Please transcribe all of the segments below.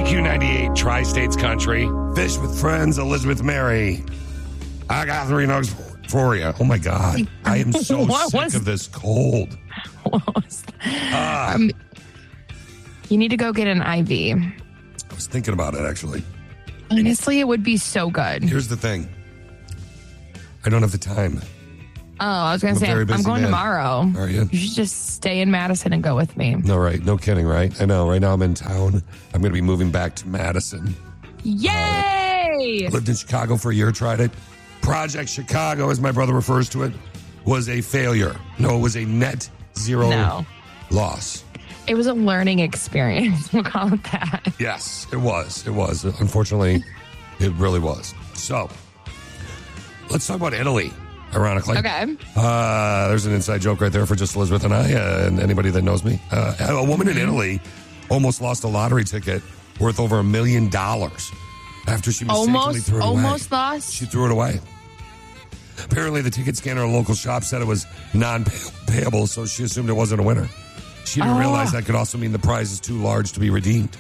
KQ98, Tri-States Country. Fish with Friends, Elizabeth Mary. I got 3 nugs for you. Oh, my God. I am so sick of this cold. You need to go get an IV. I was thinking about it, actually. Honestly, it would be so good. Here's the thing. I don't have the time. Oh, I was going to say, I'm going tomorrow. Are you? You should just stay in Madison and go with me. No, right. No kidding, right? I know. Right now I'm in town. I'm going to be moving back to Madison. Yay! Lived in Chicago for a year, tried it. Project Chicago, as my brother refers to it, was a failure. No, it was a net zero loss. It was a learning experience. We'll call it that. Yes, it was. It was. Unfortunately, it really was. So, let's talk about Italy, ironically. Okay. There's an inside joke right there for just Elizabeth and I, and anybody that knows me. A woman in Italy almost lost a lottery ticket worth over $1 million after she mistakenly threw it away. Almost lost? She threw it away. Apparently, the ticket scanner at a local shop said it was non-payable, so she assumed it wasn't a winner. She didn't realize that could also mean the prize is too large to be redeemed.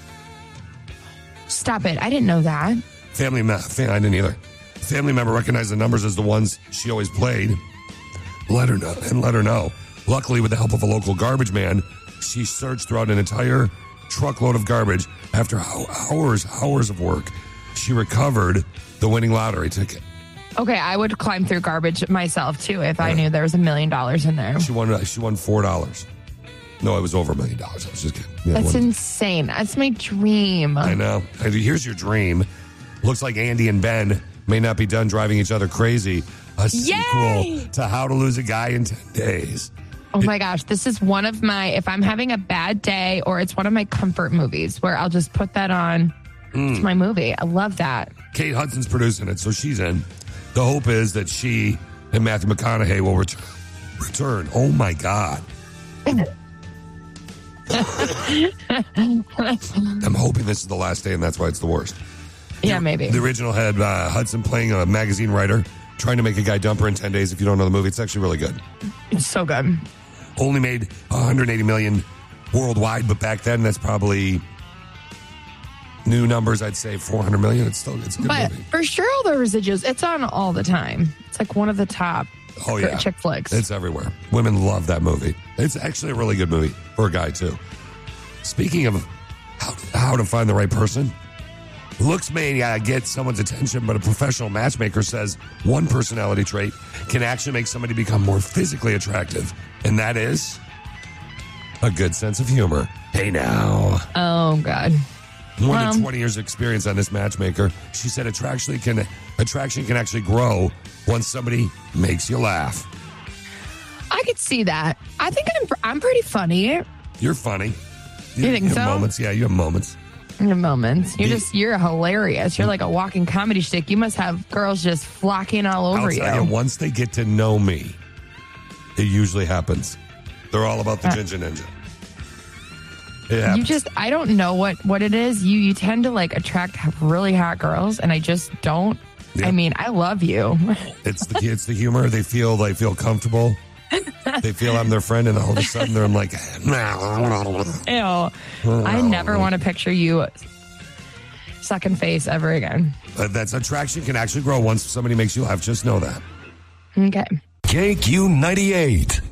Stop it. I didn't know that. I didn't either. Family member recognized the numbers as the ones she always played. Let her know. Luckily, with the help of a local garbage man, she searched throughout an entire truckload of garbage. After hours of work, she recovered the winning lottery ticket. Okay, I would climb through garbage myself, too, if I knew there was $1 million in there. She won $4. No, it was over $1 million. I was just kidding. Yeah, that's insane. That's my dream. I know. Here's your dream. Looks like Andy and Ben may not be done driving each other crazy. A sequel to How to Lose a Guy in 10 Days. Oh my gosh, this is one of my, if I'm having a bad day, or it's one of my comfort movies where I'll just put that on. It's my movie. I love that. Kate Hudson's producing it, so she's in. The hope is that she and Matthew McConaughey will return. Oh my God. I'm hoping this is the last day, and that's why it's the worst. Yeah, maybe. The original had Hudson playing a magazine writer, trying to make a guy dump her in 10 days. If you don't know the movie, it's actually really good. It's so good. Only made $180 million worldwide, but back then, that's probably new numbers. I'd say $400 million. It's a good movie. But for sure, all the residuals, it's on all the time. It's like one of the top chick flicks. It's everywhere. Women love that movie. It's actually a really good movie for a guy, too. Speaking of how to find the right person, looks may get someone's attention, but a professional matchmaker says one personality trait can actually make somebody become more physically attractive, and that is a good sense of humor. Hey, now. Oh, God. More than 20 years of experience on this matchmaker, she said attraction can actually grow once somebody makes you laugh. I could see that. I think I'm pretty funny. You're funny. You think so? Moments. Yeah, you have moments. You're hilarious. You're like a walking comedy stick. You must have girls just flocking all over you. I'll tell you, once they get to know me, it usually happens. They're all about the Ginger Ninja. I don't know what it is. You tend to like attract really hot girls, and I just don't. Yeah. I mean, I love you. It's the humor. They feel comfortable. They feel I'm their friend, and all of a sudden they're like, ew. I never want to picture you sucking face ever again. That's attraction can actually grow once somebody makes you laugh. Just know that. Okay. KQ98.